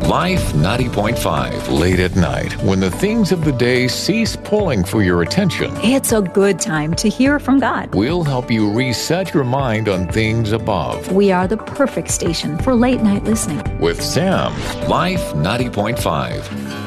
Life 90.5, late at night, when the things of the day cease pulling for your attention. It's a good time to hear from God. We'll help you reset your mind on things above. We are the perfect station for late night listening. With Sam, Life 90.5.